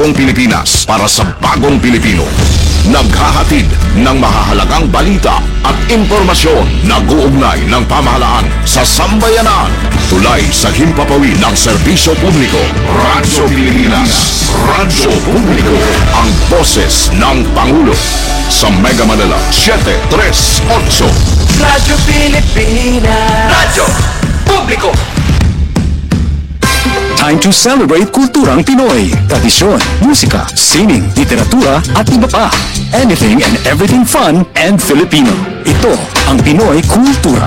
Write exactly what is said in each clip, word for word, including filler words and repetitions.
Bagong Pilipinas para sa bagong Pilipino. Naghahatid ng mahahalagang balita at impormasyon na guugnay ng pamahalaan sa sambayanan. Tulay sa himpapawid ng serbisyo publiko. Radyo Pilipinas. Radyo Publiko. Ang boses ng Pangulo. Sa Mega Manila, seven three eight. Radyo Pilipinas. Radyo Publiko. Time to celebrate kulturang Pinoy. Tradisyon, musika, sining, literatura at iba pa. Anything and everything fun and Filipino. Ito ang Pinoy Kultura.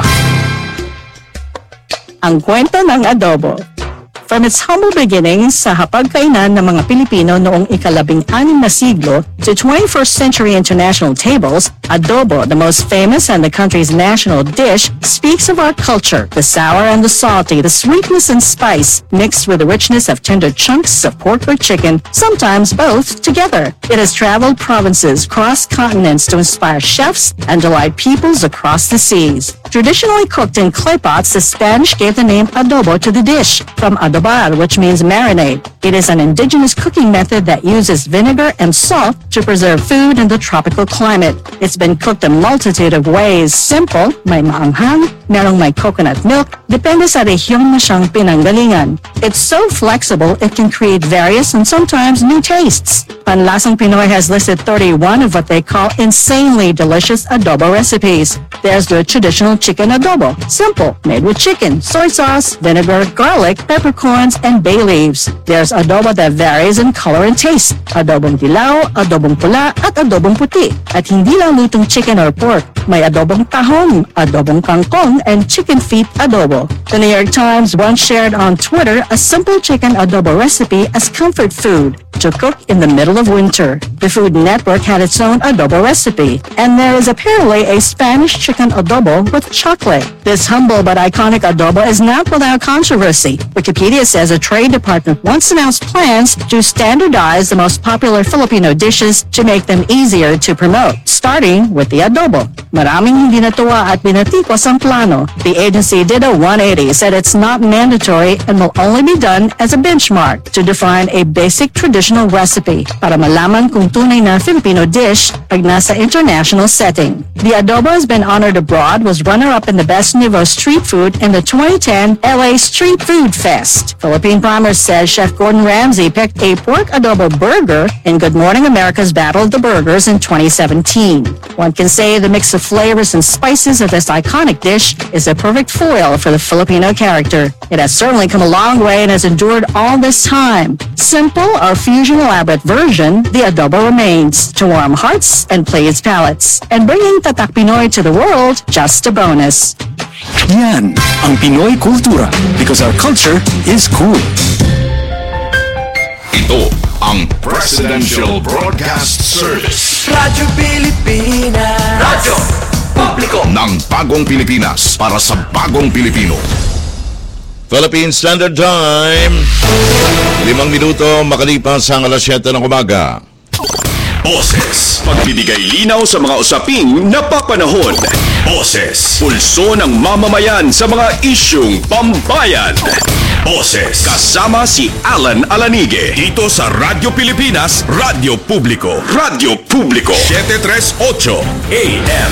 Ang kwento ng adobo. From its humble beginnings sa hapagkainan ng mga Pilipino noong ikalabing anim na siglo to twenty-first century international tables, adobo, the most famous and the country's national dish, speaks of our culture, the sour and the salty, the sweetness and spice, mixed with the richness of tender chunks of pork or chicken, sometimes both together. It has traveled provinces, crossed continents to inspire chefs and delight peoples across the seas. Traditionally cooked in clay pots, the Spanish gave the name adobo to the dish, from adobar, which means marinade. It is an indigenous cooking method that uses vinegar and salt to preserve food in the tropical climate. It's been cooked a multitude of ways. Simple, may maanghang, merong may coconut milk, depende sa rehiyon na siyang pinanggalingan. It's so flexible, it can create various and sometimes new tastes. Panlasang Pinoy has listed thirty-one of what they call insanely delicious adobo recipes. There's the traditional chicken adobo, simple, made with chicken, soy sauce, vinegar, garlic, peppercorns, and bay leaves. There's adobo that varies in color and taste. Adobong dilaw, adobong pula, at adobong puti. At hindi lang lutong chicken or pork. May adobong tahong, adobong kangkong, and chicken feet adobo. The New York Times once shared on Twitter a simple chicken adobo recipe as comfort food to cook in the middle of winter. The Food Network had its own adobo recipe, and there is apparently a Spanish chicken adobo with chocolate. This humble but iconic adobo is not without controversy. Wikipedia says a trade department once announced plans to standardize the most popular Filipino dishes to make them easier to promote, starting with the adobo. Maraming hindi natuwa at binatikos ang plano. The agency did a one eighty, said it's not mandatory and will only be done as a benchmark to define a basic traditional recipe para malaman kung tunay na Filipino dish pag nasa international setting. The adobo has been honored abroad, was runner-up in the Best Nouveau Street Food in the twenty ten L A Street Food Fest. Philippine Primer says Chef Gordon Ramsay picked a pork adobo burger in Good Morning America's Battle of the Burgers in twenty seventeen. One can say the mix of flavors and spices of this iconic dish is a perfect foil for the Filipino character. It has certainly come a long way and has endured all this time. Simple or fusion elaborate version, the adobo remains to warm hearts and please palates. And bringing Tatak Pinoy to the world, just a bonus. Yan ang Pinoy Kultura, because our culture is cool. Ito ang Presidential Broadcast Service. Radyo Pilipinas. Radyo Publiko. Ng bagong Pilipinas para sa bagong Pilipino. Philippine Standard Time. Limang minuto makalipas ang alas siyete ng umaga. Boses, pagbibigay linaw sa mga usaping napapanahon. Boses, pulso ng mamamayan sa mga isyung pambayan. Boses, kasama si Alan Alanige dito sa Radyo Pilipinas, Radyo Publiko. Radyo Publiko, seven three eight A M.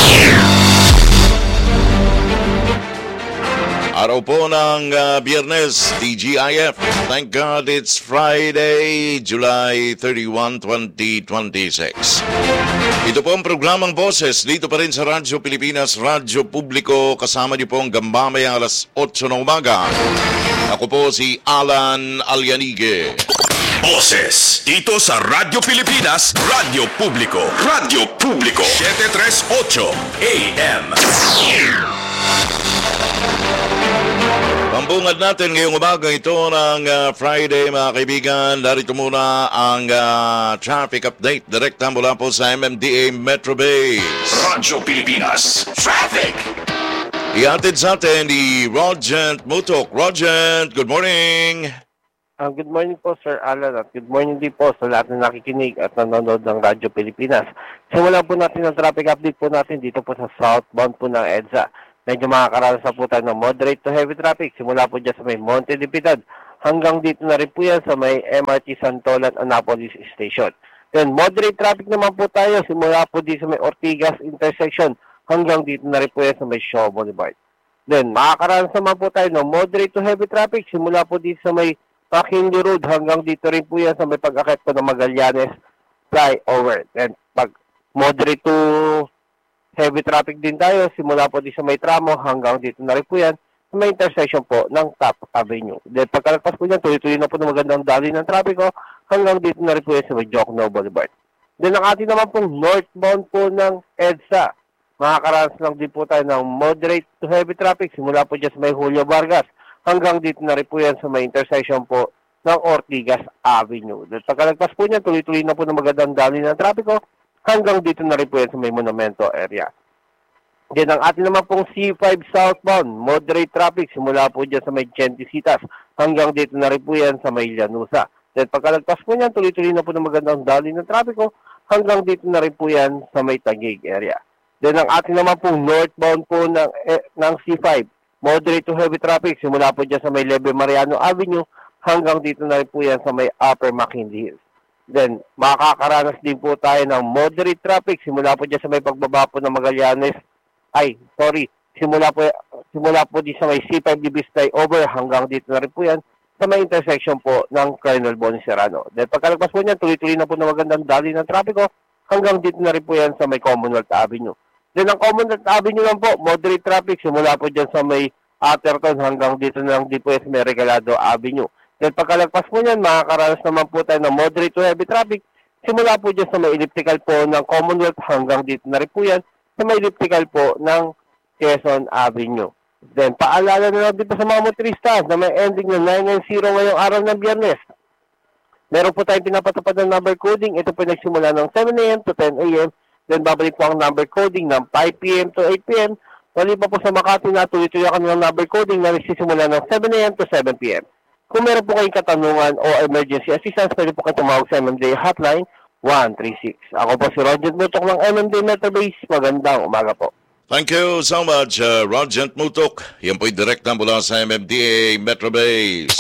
Araw po ng uh, Biyernes, T G I F. Thank God it's Friday, July thirty-first, twenty twenty-six. Ito po ang programang Boses dito pa rin sa Radyo Pilipinas, Radyo Publiko. Kasama niyo po ang gambamayang alas eight ng umaga. Ako po si Alan Alianige. Boses, dito sa Radyo Pilipinas, Radyo Publiko. Radyo Publiko, seven three eight A M. Pambungad natin ngayong umaga ito ng uh, Friday, mga kaibigan. Narito muna ang uh, traffic update direkta mula po sa M M D A Metro Base. Radyo Pilipinas, Traffic. Ihatid sa atin ni Rogent Mutok. Rogent, good morning. Uh, good morning po, Sir Alan, at good morning din po sa lahat na nakikinig at nanonood ng Radyo Pilipinas. Simulan po natin ang traffic update po natin dito po sa southbound po ng EDSA. Medyo makakaranas na po tayo ng moderate to heavy traffic. Simula po dyan sa may Monte de Piedad hanggang dito na rin po yan sa may M R T Santolan Annapolis Station. Then moderate traffic naman po tayo simula po dito sa may Ortigas intersection hanggang dito na rin po yan sa may Shaw Boulevard. Then makakaranas naman po tayo ng moderate to heavy traffic simula po dito sa may McKinley Road hanggang dito rin po yan sa may pag-akit po ng Magallanes flyover. Then pag moderate to heavy traffic din tayo simula po dito sa may tramo hanggang dito na rin po yan sa may intersection po ng Top Avenue. Then pagkalagpas po yan, tuloy-tuloy na po ng magandang daloy ng trapiko hanggang dito na rin po yan sa may Jokno Boulevard. Then ang ating naman pong northbound po ng EDSA, makakaranas lang din po tayo ng moderate to heavy traffic simula po dyan sa may Julio Vargas hanggang dito na rin po yan sa may intersection po ng Ortigas Avenue. Then pagkalagpas po niyan, tuloy-tuloy na po ng magandang daloy ng trapiko hanggang dito na rin po yan sa may Monumento area. Then ang ating naman pong C five southbound, moderate traffic simula po dyan sa may Gentisitas hanggang dito na rin po yan sa may Llanusa. Then pagkalagpas po niyan, tuloy-tuloy na po ng magandang daloy ng trapiko hanggang dito na rin po yan sa may Taguig area. Then ang ating naman pong northbound po ng, eh, ng C five, moderate to heavy traffic simula po dyan sa may Lebe Mariano Avenue hanggang dito na rin po yan sa may Upper McKinley Hills. Then makakaranas din po tayo ng moderate traffic simula po dyan sa may pagbaba po ng Magallanes Ay, sorry. Simula po simula po di sa may C five Libis flyover hanggang dito na rin po yan sa may intersection po ng Colonel Bonnie Serrano. Then pagkalagpas po niyan, tuloy-tuloy na po na magandang daloy ng trapiko hanggang dito na rin po yan sa may Commonwealth Avenue. Then ang Commonwealth Avenue lang po, moderate traffic simula po dyan sa may Atherton hanggang dito na lang din po yan sa may Regalado Avenue. Then pagkalagpas po niyan, makakaranas naman po tayo ng moderate to heavy traffic simula po dyan sa may elliptical po ng Commonwealth hanggang dito na rin po yan sa may elliptical po ng Quezon Avenue. Then, paalala na lang din po sa mga motorista na may ending na nine nine zero ngayong araw ng Biyernes. Meron po tayong pinapatupad ng number coding. Ito po nagsimula ng seven a m to ten a m Then, babalik po ang number coding ng five p m to eight p m Wali pa po sa Makati na tuloy-tuloy kami ng number coding na nagsisimula ng seven a m to seven p m Kung meron po kayong katanungan o emergency assistance, pwede po kayo tumawag sa M M D A hotline one three six. Ako po si Roger Mutok ng M M D Metrobase. Magandang umaga po. Thank you so much, uh, Roger Mutok. Yan po'y direkta mula sa M M D A Metrobase.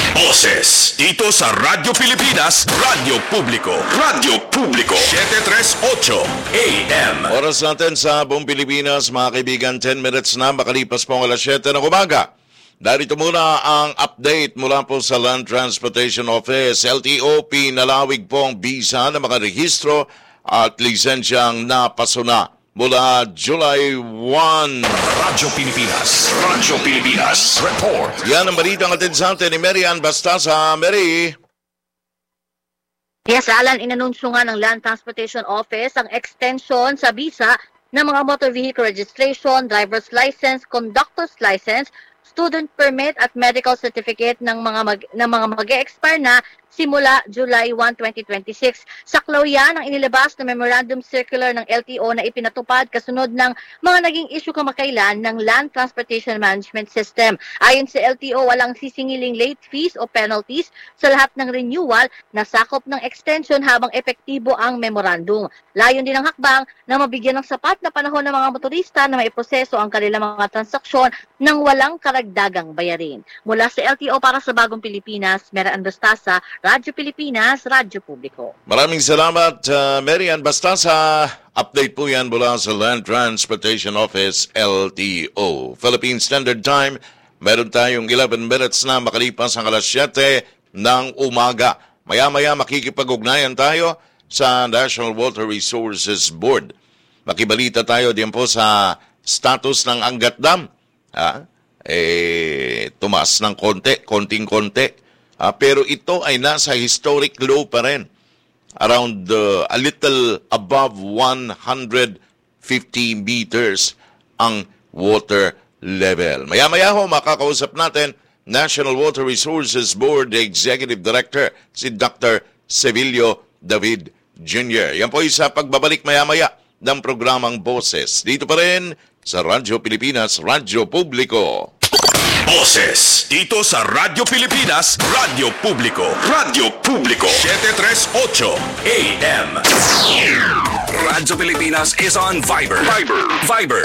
Boses dito sa Radyo Pilipinas, Radyo Publiko, Radyo Publiko, seven tres eight A M. Oras natin sa buong Pilipinas, mga kaibigan, ten minutes na makalipas po ang alas siyete ng umaga. Darito muna ang update mula po sa Land Transportation Office. L T O, pinalawig po ang bisa ng mga rehistro at lisensyang napasuna mula July first. Radyo Pilipinas, Radyo Pilipinas, report. Yan ang balitang atin sa atin ni Mary Ann Bastasa. Mary. Yes, Alan, inanunsyo nga ng Land Transportation Office ang extension sa bisa ng mga motor vehicle registration, driver's license, conductor's license, student permit at medical certificate ng mga mag, ng mga mag-e-expire na simula July first, twenty twenty-six. Saklaw yan ang inilabas na memorandum circular ng L T O na ipinatupad kasunod ng mga naging issue kamakailan ng Land Transportation Management System. Ayon sa L T O, walang sisingiling late fees o penalties sa lahat ng renewal na sakop ng extension habang epektibo ang memorandum. Layon din ang hakbang na mabigyan ng sapat na panahon ng mga motorista na maiproseso ang kanilang mga transaksyon nang walang karagdagang bayarin. Mula sa L T O para sa Bagong Pilipinas, Mary Ann Bastasa, Radyo Pilipinas, Radyo Publiko. Maraming salamat, uh, Mary Ann Bastasa. Update po yan mula sa Land Transportation Office, L T O. Philippine Standard Time, meron tayong eleven minutes na makalipas ang alas siyete ng umaga. Maya-maya makikipag-ugnayan tayo sa National Water Resources Board. Makibalita tayo din po sa status ng Angat Dam. Ha? Eh, tumaas ng konti, konting-konti. Ah, pero ito ay nasa historic low pa rin. Around uh, a little above one hundred fifty meters ang water level. Maya-maya ho, makakausap natin National Water Resources Board Executive Director si Doctor Sevilio David Junior Yan po isa pagbabalik maya-maya ng programang Boses. Dito pa rin sa Radyo Pilipinas, Radyo Publiko. Boses dito sa Radyo Pilipinas, Radyo Publiko, Radyo Publiko, seven tres eight A M. Radyo Pilipinas is on Viber. Viber. Viber.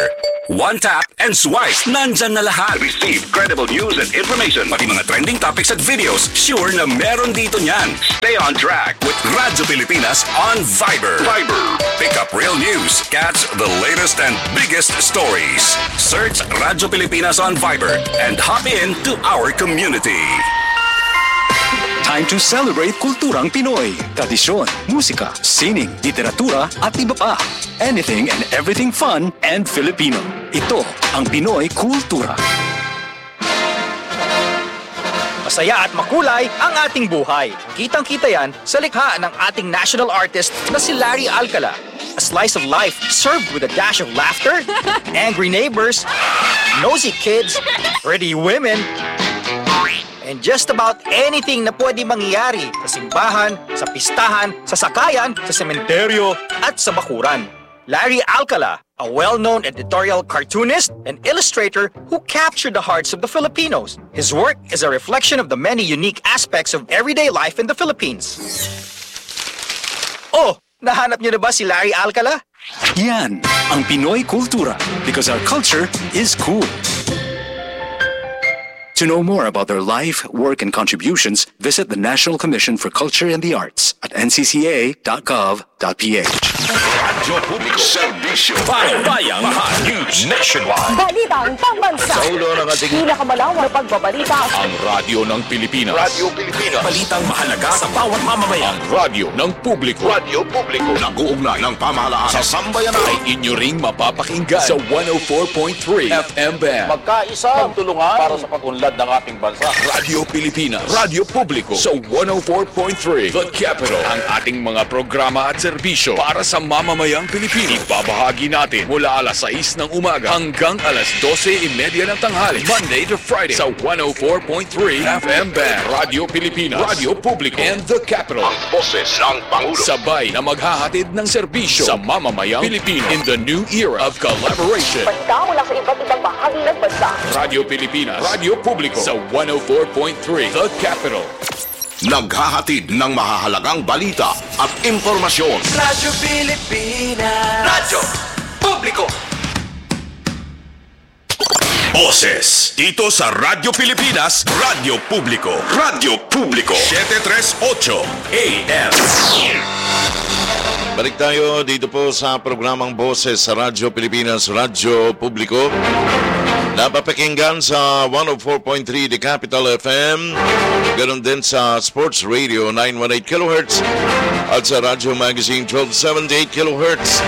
One tap and swipe. Nandyan na lahat. Receive credible news and information. Pati mga trending topics at videos. Sure na meron dito niyan. Stay on track with Radyo Pilipinas on Viber. Viber. Pick up real news. Catch the latest and biggest stories. Search Radyo Pilipinas on Viber and hop in to our community. Time to celebrate kulturang Pinoy. Tradisyon, musika, sining, literatura at iba pa. Anything and everything fun and Filipino. Ito ang Pinoy Kultura. Masaya at makulay ang ating buhay. Kitang-kita yan sa likha ng ating national artist na si Larry Alcala. A slice of life served with a dash of laughter, angry neighbors, nosy kids, pretty women, and just about anything na pwede mangyari sa simbahan, sa pistahan, sa sakayan, sa sementeryo, at sa bakuran. Larry Alcala, a well-known editorial cartoonist and illustrator who captured the hearts of the Filipinos. His work is a reflection of the many unique aspects of everyday life in the Philippines. Oh, nahanap niyo na ba si Larry Alcala? Yan ang Pinoy Kultura because our culture is cool. To know more about their life, work, and contributions, visit the National Commission for Culture and the Arts at n c c a dot gov dot p h. Radyo Publiko Serbisyo. Bayang Mahal News Nationwide. Balitang pambansa. Sa ulo ng ating Pinakamalawang na pagbabalita. Ang radyo ng Pilipinas. Radyo Pilipinas. Balitang mahalaga sa bawat mamamayan. Ang radyo ng publiko. Radyo Publiko. Nag-uugnay ng pamahalaan sa sambayanan. Ay inyo ring mapapakinggan sa one oh four point three F M band. Magkaisa, magtulungan para sa pag-unlad ng ating bansa. Radyo Pilipinas. Radyo Publiko sa one oh four point three The Capital. Ang ating mga programa at serbisyo para sa mamamayang Pilipino. Ibabahagi natin mula alas sais ng umaga hanggang alas dose trenta ng tanghali. Monday to Friday sa one oh four point three F M band. Radyo Pilipinas. Radyo Publiko and The Capital. Ang boses ng Pangulo. Sabay na maghahatid ng serbisyo sa mamamayang Pilipino in the new era of collaboration. Basta mula sa iba't ibang bahagi ng bansa. Radyo Pilipinas. Radyo Publiko sa one oh four point three The Capital. Naghahatid ng mahahalagang balita at impormasyon. Radyo Pilipinas. Radyo Publiko. Boses dito sa Radyo Pilipinas, Radyo Publiko. Radyo Publiko seven thirty-eight A M. Balik tayo dito po sa programang Boses sa Radyo Pilipinas, Radyo Publiko. Napapakinggan sa one oh four point three The Capital F M, ganoon din sa Sports Radio nine one eight kilohertz at sa Radio Magazine twelve seventy-eight kilohertz.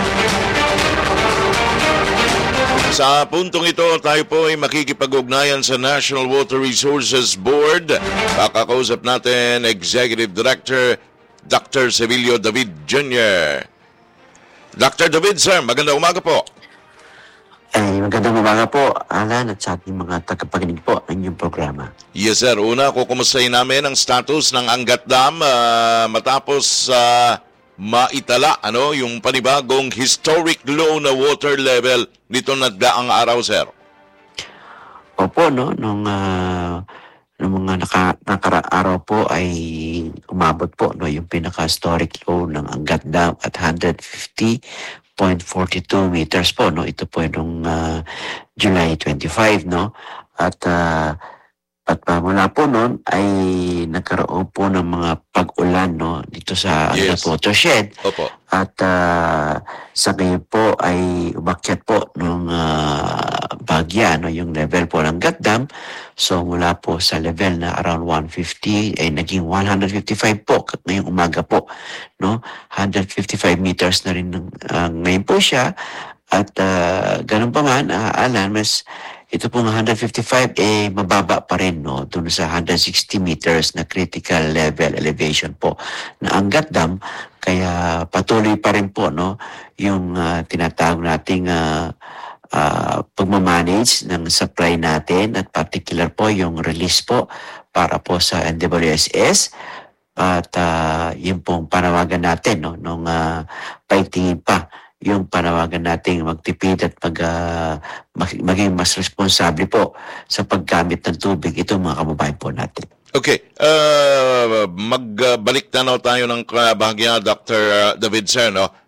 Sa puntong ito, tayo po ay makikipag-ugnayan sa National Water Resources Board. Kakakausap natin Executive Director Doctor Sevilio David Junior Doctor David, sir, magandang umaga po. Ay, magandang umaga po, Alan, at sa ating mga tagapakinig po ng inyong programa. Yes, sir. Una, kukumustahin namin ang status ng Angat Dam uh, matapos uh, maitala ano, yung panibagong historic low na water level nito nagdaang araw, sir. Opo, no, nung, uh, nung mga naka, nakaraaraw po ay umabot po no, yung pinaka-historic low ng Angat Dam at one hundred fifty point four two meters po, no? Ito po yung uh, July twenty-fifth, no? At uh, at uh, mula po noon ay nagkaroon po ng mga pag-ulan, no? Dito sa yes. watershed. Opo. At uh, sa ngayon po ay umakyat po nung uh, bagya, no? Yung level po ng Angat Dam. So mula po sa level na around one fifty ay naging one fifty-five po ngayong umaga po, no? one fifty-five meters na rin uh, ngayon po siya. At uh, ganun pa man, uh, Alan, mas ito pong one fifty-five eh mababa pa rin, no? Doon sa one sixty meters na critical level elevation po na Angat Dam. Kaya patuloy pa rin po, no, yung uh, tinatawag nating uh, uh, pagmamanage ng supply natin at particular po yung release po para po sa N W S S. At uh, yung pong panawagan natin, no, nung uh, paigtingin pa yung panawagan nating magtipid at mag, uh, maging mas responsable po sa paggamit ng tubig. Ito mga kababayan po natin. Okay, uh, magbalik uh, tanaw tayo ng bahagya, Doctor David, sir, no?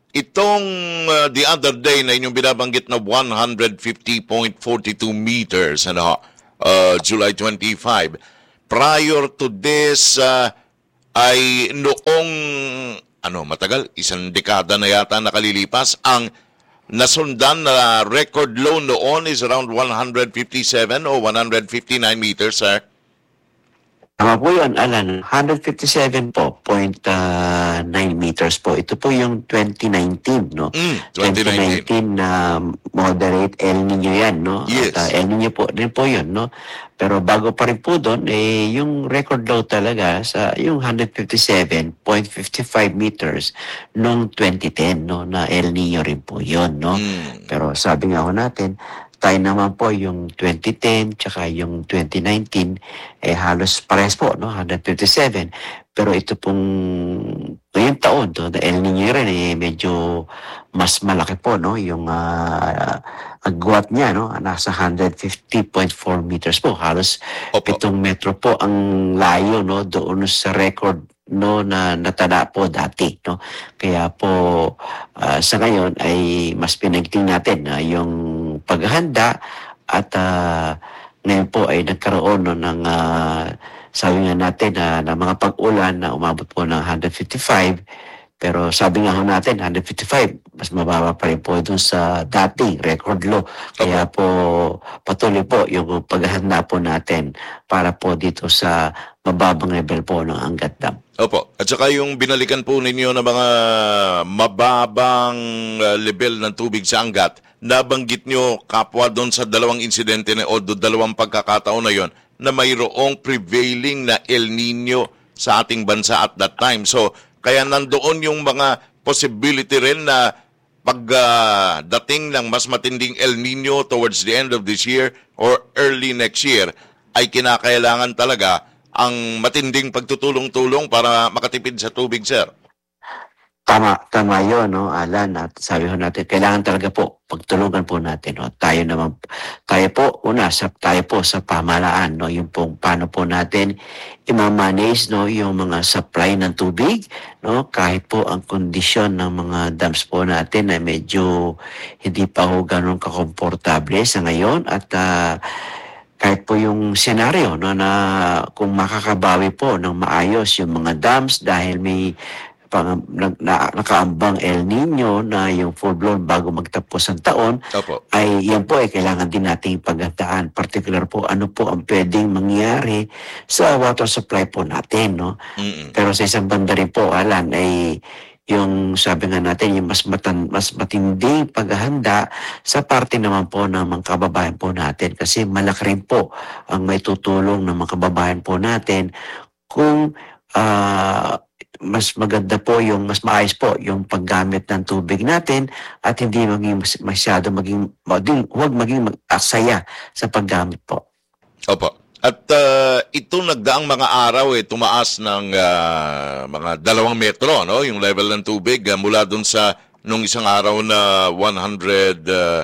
itong uh, the other day na inyong binabanggit na one hundred fifty point four two meters, ano, uh, July twenty-five, prior to this, uh, ay noong, ano, matagal, isang dekada na yata nakalilipas, ang nasundan na record low noon is around one hundred fifty-seven or one hundred fifty-nine meters, sir. Tama po yun, Alan. one hundred fifty-seven po, point nine meters po. Ito po yung twenty nineteen, no? Mm, twenty nineteen. twenty nineteen na moderate El Nino yan, no? Yes. At uh, El Nino po, din po yun, no? Pero bago pa rin po doon, eh, yung record low talaga sa yung one hundred fifty-seven point five five meters noong twenty ten, no? Na El Nino rin po yun, no? Mm. Pero sabi nga ho natin, tayo naman po yung twenty ten tsaka yung twenty nineteen eh halos pares po, no? one hundred fifty-seven. Pero ito pong ngayong taon, no? The El Nino rin eh medyo mas malaki po, no? Yung uh, agwat niya, no? Nasa one hundred fifty point four meters po. Halos Opo. pitong metro po ang layo, no? Doon sa record, no, na natala po dati, no? Kaya po uh, sa ngayon ay mas pinagting natin na uh, yung paghahanda at uh, ngayon po ay nagkaroon, no, ng uh, sabi nga natin uh, na mga pag-ulan na umabot po ng one hundred fifty-five. Pero sabi nga ho natin, one hundred fifty-five, mas mababa pa rin po dun sa dating record low. Kaya po patuloy po yung paghahanda po natin para po dito sa mababang level po ng Angat Dam. Opo. At saka yung binalikan po ninyo na mga mababang uh, level ng tubig sa Angat, nabanggit nyo kapwa doon sa dalawang insidente na, o dalawang pagkakataon na yon na mayroong prevailing na El Nino sa ating bansa at that time. So, kaya nandoon yung mga possibility rin na pagdating uh, ng mas matinding El Nino towards the end of this year or early next year, ay kinakailangan talaga ang matinding pagtutulong-tulong para makatipid sa tubig, sir. Tama, tama yun, no, Alan. At sabi ho natin, kailangan talaga po, pagtulungan po natin, no. Tayo naman, tayo po, una, sa, tayo po sa pamahalaan, no, yung pong paano po natin i-manage, no, yung mga supply ng tubig, no, kahit po ang kondisyon ng mga dams po natin ay medyo hindi pa ho ganun kakomportable sa ngayon at uh, kahit po yung senaryo, no, na kung makakabawi po ng maayos yung mga dams dahil may pang, na, na, nakaambang El Nino na yung full-blown bago magtapos ang taon, Opo. ay yan po ay kailangan din nating paghandaan. Particular po, ano po ang pwedeng mangyari sa water supply po natin, no? Mm-mm. Pero sa isang banda rin po, Alan, ay yung sabi nga natin, yung mas, matan, mas matinding paghahanda sa parte naman po ng mga kababayan po natin. Kasi malaki rin po ang may tutulong ng mga kababayan po natin kung uh, mas maganda po yung, mas maayos po yung paggamit ng tubig natin at hindi maging masyado maging, maging huwag maging mag-asaya sa paggamit po. Opo. At uh, ito nagdaang mga araw eh tumaas ng uh, mga dalawang metro, no, yung level ng tubig uh, mula dun sa nung isang araw na one hundred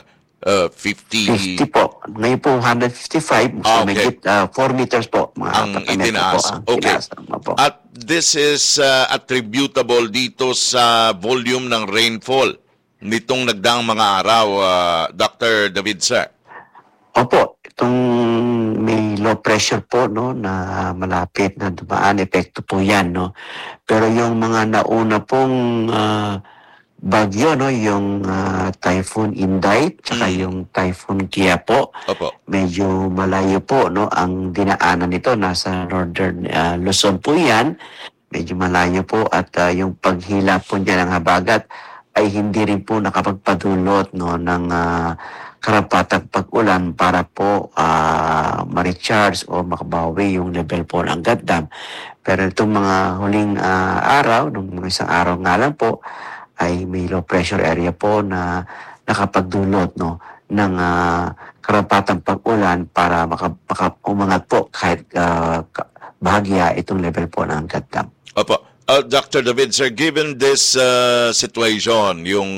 fifty fifty po. Ngayon po one hundred fifty-five, Ah, so may okay. git, uh, four meters po. Mga ang apat na metro itinaas. po ang Okay. tinaas. Tama po. At this is uh, attributable dito sa volume ng rainfall nitong nagdaang mga araw, uh, Doctor David, sir. Opo, itong may low pressure po, no, na malapit na dumaan, epekto po yan, no. Pero yung mga nauna pong uh, bagyo, no, yung uh, Typhoon Inday, tsaka Mm. yung Typhoon Kia po, Opo. medyo malayo po, no, ang dinaanan nito, nasa northern uh, Luzon po yan, medyo malayo po at uh, yung paghila po niya ng habagat ay hindi rin po nakapagpadulot, no, ng uh, karapatang pag-ulan para po uh, ma-recharge o makabawi yung level po ng Angat Dam. Pero itong mga huling uh, araw, nung mga isang araw nga lang po, ay may low pressure area po na nakapagdulot, no, ng uh, karapatang pag-ulan para maka, maka umangat po kahit uh, bahagya itong level po ng Angat Dam. Opo. Uh, Doctor David, sir, given this uh, situation, yung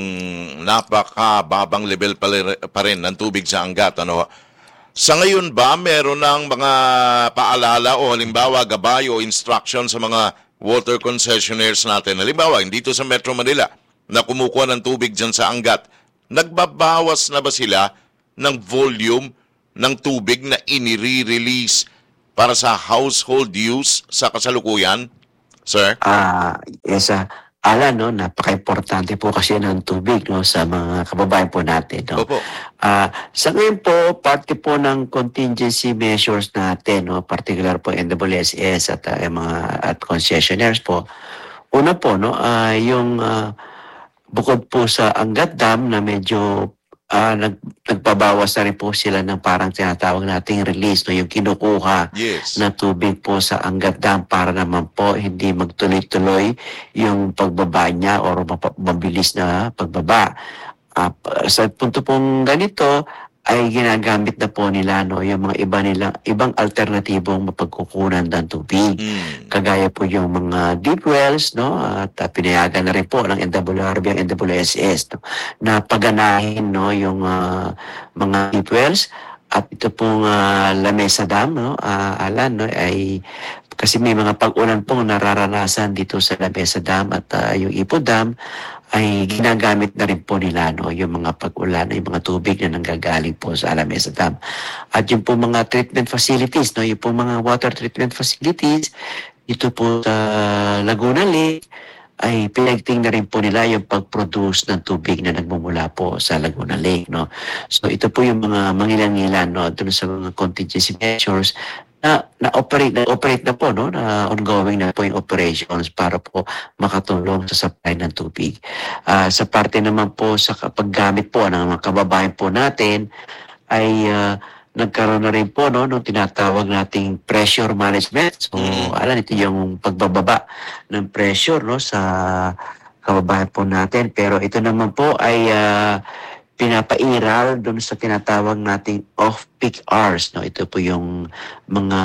napakababang level pa, pa rin ng tubig sa Angat, ano, sa ngayon ba meron ng mga paalala o halimbawa gabay o instruction sa mga water concessionaires natin? Halimbawa, dito sa Metro Manila, na kumukuha ng tubig dyan sa Angat, nagbabawas na ba sila ng volume ng tubig na inire-release para sa household use sa kasalukuyan, sir? Ah, yes, ah. Alan, no, napaka-importante po kasi ng tubig, no, sa mga kababayan po natin, no. Opo. Ah, sa ngayon po, parte po ng contingency measures natin, no, particular po N W S S at uh, mga at concessionaires po. Una po, no, ah, yung ah, bukod po sa Angat Dam na medyo ah, nag, nagbabawas na rin po sila ng parang tinatawag nating release, no, yung kinukuha Yes. na tubig po sa Angat Dam para naman po hindi magtuloy-tuloy yung pagbaba niya o mapa- mabilis na pagbaba. Ah, pa- sa punto pong ganito ay ginagamit na po nila, no, yung mga iba nilang ibang alternatibong mapagkukunan ng tubig. Mm. Kagaya po yung mga deep wells, no, at uh, pinayagan na rin po ng N W R B ang N W S S, no, na paganahin, no, yung uh, mga deep wells. At ito pong uh, Lamesa Dam, no, uh, Alan, no, ay kasi may mga pag-ulan pong nararanasan dito sa Lamesa Dam at uh, yung Ipo Dam ay ginagamit na rin po nila, no, yung mga pag-ulan, yung mga tubig na nanggagaling po sa Lamesa Dam. At yung po mga treatment facilities, no, yung po mga water treatment facilities dito po sa Laguna Lake ay pinagting na rin po nila yung pag-produce ng tubig na nagmumula po sa Laguna Lake, no. So ito po yung mga mangilan-ngilan, no, dun sa mga contingency measures na na-operate na operate na po, no, na ongoing na po yung operations para po makatulong sa supply ng tubig. Ah, sa parte naman po sa paggamit po ng mga kababayan po natin ay ah, nagkaroon na rin po, no, nung tinatawag nating pressure management. So, alam, ito yung pagbababa ng pressure, no, sa kababayan po natin. Pero ito naman po ay ah, pinapairal doon sa tinatawag nating off-peak hours, no. Ito po yung mga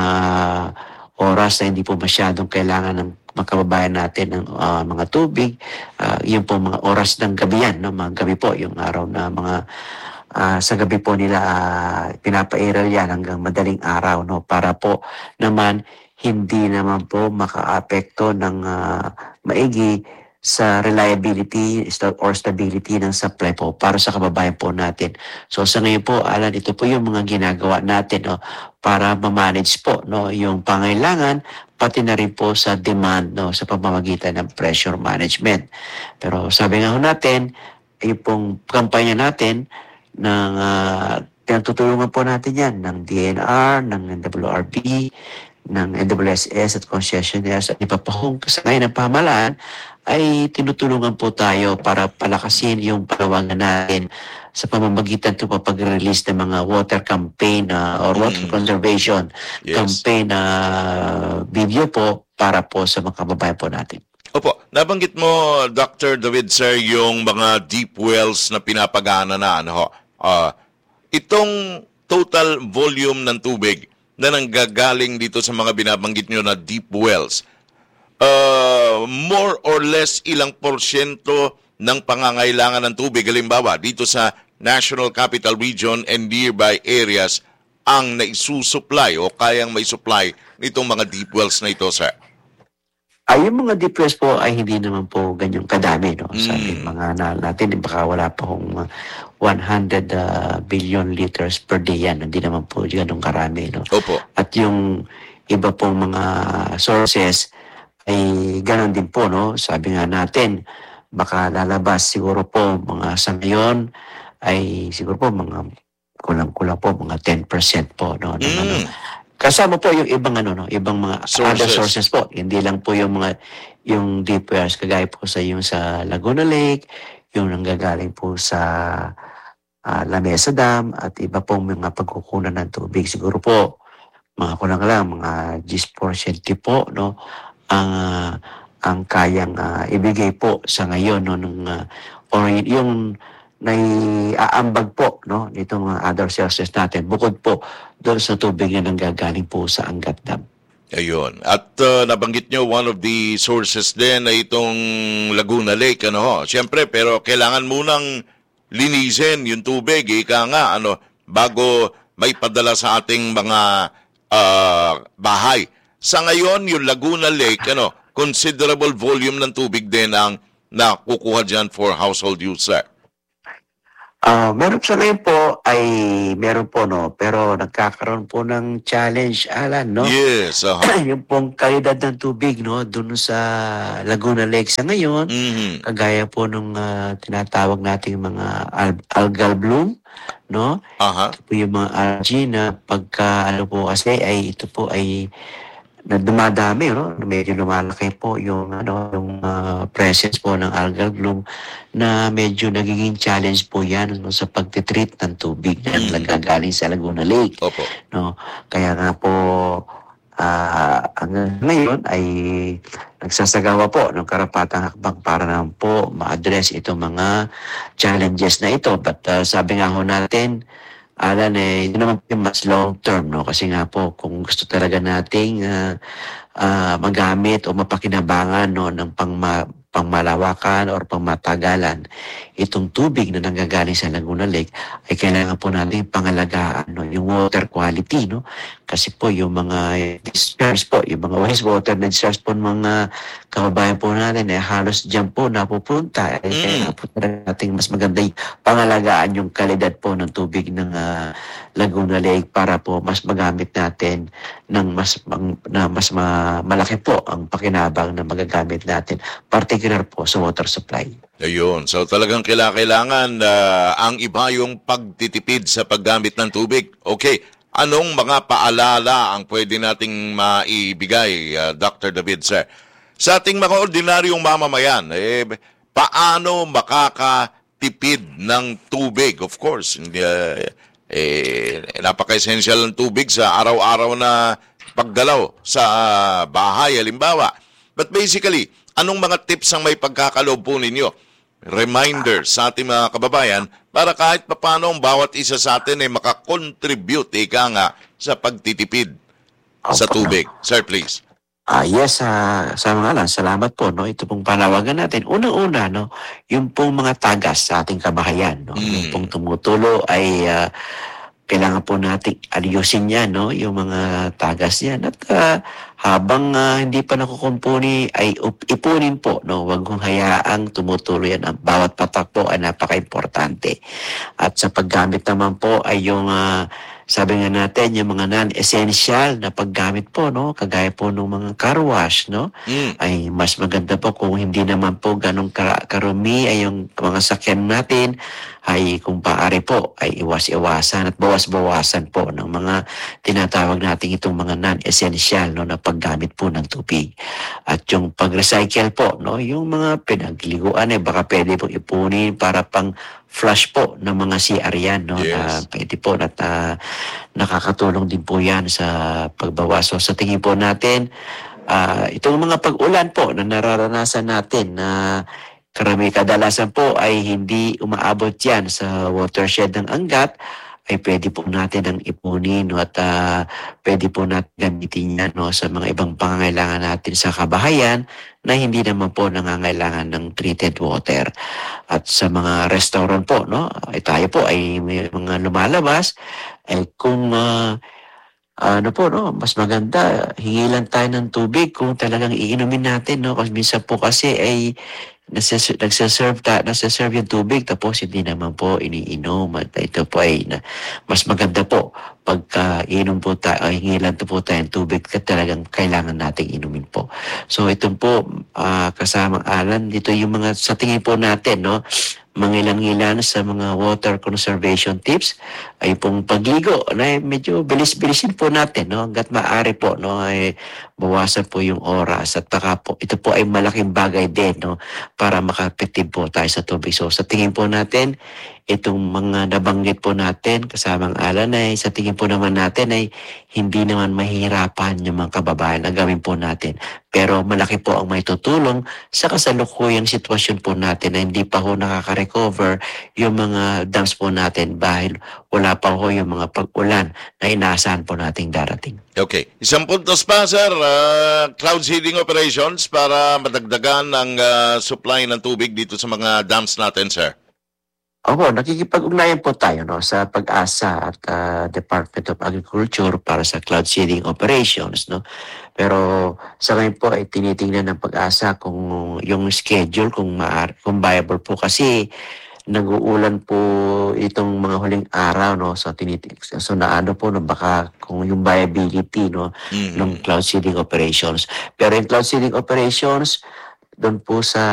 oras na hindi po masyadong kailangan ng mga kababayan natin ng ah, mga tubig. Ah, yun po mga oras ng gabi yan, no, mga gabi po, yung araw na mga ah, sa gabi po nila ah, pinapairal yan hanggang madaling araw, no, para po naman hindi naman po makaapekto ng ah, maigi sa reliability sta- or stability ng supply po para sa kababayan po natin. So sa ngayon po, Alan, ito po yung mga ginagawa natin, no, para ma-manage po, no, yung pangailangan pati na rin po sa demand, no, sa pamamagitan ng pressure management. Pero sabi nga ho natin, yung pong kampanya natin ng uh, tinutulungan po natin yan ng D N R, ng N W R B, ng N W S S at concessionaires at iba pa hong kasangay ng pamahalaan ay tinutulungan po tayo para palakasin yung palawangan natin sa pamamagitan ito pa pag-release ng mga water campaign uh, or water Mm. conservation Yes. campaign na uh, video po para po sa mga kababayan po natin. Opo, nabanggit mo, Doctor David, sir, yung mga deep wells na pinapagana na, ano ho. Ah, itong total volume ng tubig na nanggagaling dito sa mga binabanggit nyo na deep wells, uh, more or less ilang porsyento ng pangangailangan ng tubig, halimbawa dito sa National Capital Region and nearby areas, ang naisusupply o kayang may supply nitong mga deep wells na ito, sir? Ay, yung mga deep wells po ay hindi naman po ganyang kadami, no? Sabi Mm. mga na, natin, baka wala pa kung uh, one hundred uh, billion liters per day yan. Hindi naman po ganong karami, no? Opo. At yung iba pong mga sources ay ganon din po, no? Sabi nga natin, baka lalabas siguro po mga sa ngayon ay siguro po mga kulang-kulang po mga ten percent po, no? Ng, ano, Mm. kasama po yung ibang ano, no, ibang mga other Sources. sources po. Hindi lang po yung mga yung deep wells kagaya po sa yung sa Laguna Lake, yung nanggagaling po sa ah, Lamesa Dam at iba pong mga pagkukunan ng tubig. Siguro po mga kulang lang mga ten percent po, no, ang ah, ang kayang ah, ibigay po sa ngayon, no, ng ah, or yung naiaambag po, no, nitong mga other sources natin bukod po doon sa tubig na nanggagaling po sa Angat Dam. Ayun. At uh, nabanggit nyo, one of the sources din ay itong Laguna Lake, ano ho. Siyempre, pero kailangan munang linisin yung tubig, ika nga, ano, bago may padala sa ating mga uh, bahay. Sa ngayon, yung Laguna Lake, ano, considerable volume ng tubig din ang na kukuha dyan for household use, sir? Ah, meron sa ngayon po ay meron po no, pero nagkakaroon po ng challenge, Alan, no? Yes, uh Yung pong kalidad ng tubig, no, doon sa Laguna Lake sa ngayon, Mhm. kagaya po nung ah, tinatawag nating mga al- algal bloom, no? Aha. Ito po yung mga algae na pagka ano po kasi ay ito po ay na dumadami, no? Medyo lumalaki po yung ano yung ah, presence po ng algal bloom na medyo nagiging challenge po yan no, sa pagtitreat ng tubig na Mm. nagagaling sa Laguna Lake, Opo. no? Kaya nga po ah hanggang ngayon ay nagsasagawa po ng karapatang hakbang para naman po ma-address itong mga challenges na ito. But ah, sabi nga ho natin, Alan, eh, yun naman po yung mas long term, no? Kasi nga po, kung gusto talaga nating ah, ah, magamit o mapakinabangan, no, ng pangma, pangmalawakan or pangmatagalan itong tubig na nanggagaling sa Laguna Lake, ay kailangan po natin pangalagaan, no, yung water quality, no? Kasi po yung mga discharge po, yung mga wastewater na discharge po ng mga kababayan po natin, eh, halos dyan po napupunta. Eh, Mm. kaya po talaga natin mas maganda yung pangalagaan yung kalidad po ng tubig ng ah, Laguna Lake para po mas magamit natin ng mas mang- na mas ma- malaki po ang pakinabang na magagamit natin, particular po sa water supply. Ayun. So talagang kaila- kailangan ah, ang iba yung pagtitipid sa paggamit ng tubig. Okay. Anong mga paalala ang pwede nating maibigay, ah, Doctor David, sir? Sa ating mga ordinaryong mamamayan, eh, paano makakatipid ng tubig? Of course, hindi, ah, eh, napaka-essential ng tubig sa araw-araw na paggalaw sa bahay, halimbawa. But basically, anong mga tips ang may pagkakaloob po ninyo? Reminder sa ating mga kababayan para kahit papano ang bawat isa sa atin ay makakontribute ika nga sa pagtitipid sa Opo. tubig. Sir, please. Ah, yes, ah, sa mga lang, salamat po, no? Ito pong panawagan natin. Unang-una, no, yung pong mga tagas sa ating kabahayan, no? Mm. Yung pong tumutulo ay ah, kailangan po natin aliusin yan, no? Yung mga tagas yan. At ah, habang ah, hindi pa nakukumpuni, ay up- ipunin po, no? Huwag kong hayaang tumutulo yan. Ang bawat patak po ay napaka-importante. At sa paggamit naman po ay yung ah, sabi nga natin, yung mga non-essential na paggamit po, no? Kagaya po ng mga car wash, no? Mm. Ay mas maganda po kung hindi naman po ganong kara- karumi ay yung mga sakyan natin, ay kung paari po ay iwas-iwasan at bawas-bawasan po ng mga tinatawag natin itong mga non-essential, no, na paggamit po ng tubig. At yung pag-recycle po, no, yung mga pinagliguan eh baka pwede pong ipunin para pang flush po ng mga C R yan, no? Yes. Na pwede po at ah, nakakatulong din po yan sa pagbawas. So sa tingin po natin, ah, itong mga pag-ulan po na nararanasan natin na karami kadalasan po ay hindi umaabot yan sa watershed ng Angat, ay pwede po natin ang ipunin, no? At ah, pwede po natin gamitin yan, no, sa mga ibang pangangailangan natin sa kabahayan na hindi naman po nangangailangan ng treated water. At sa mga restaurant po, no, ay tayo po ay may mga lumalabas, ay kung ah, ano po, no, mas maganda, hingi lang tayo ng tubig kung talagang iinumin natin, no, kasi minsan po kasi ay nasa- nagsaserve ta, nasa-serve yung tubig tapos hindi naman po iniinom. At ito po ay na, mas maganda po pagka inom po tayo, hingi lang to po tayo ng tubig at talagang kailangan nating inumin po. So ito po, ah, kasamang Alan, dito yung mga sa tingin po natin, no, mangilan-ngilan sa mga water conservation tips ay pong pagligo na medyo bilis-bilisin po natin, no, hangga't maaari po, no, ay bawasan po yung oras at taka po ito po ay malaking bagay din, no, para makapitib po tayo sa tubig. So sa tingin po natin itong mga nabanggit po natin kasamang Alan ay sa tingin po naman natin ay hindi naman mahirapan yung mga kababayan na gawin po natin. Pero malaki po ang may tutulong sa kasalukuyang sitwasyon po natin na hindi pa ho nakaka-recover yung mga dams po natin dahil wala pa ho yung mga pag-ulan na inaasahan po nating darating. Okay. Isang puntos pa, sir. Ah, cloud seeding operations para madagdagan ang ah, supply ng tubig dito sa mga dams natin, sir. Opo, nakikipag-ugnayan po tayo no, sa Pag-asa at ah, Department of Agriculture para sa cloud seeding operations. No? Pero sa ngayon po ay tinitingnan ng Pag-asa kung yung schedule, kung, maar, kung viable po kasi nag-uulan po itong mga huling araw. No? So, tiniting, so naano po no, baka kung yung viability no, Mhm. ng cloud seeding operations. Pero yung cloud seeding operations, doon po sa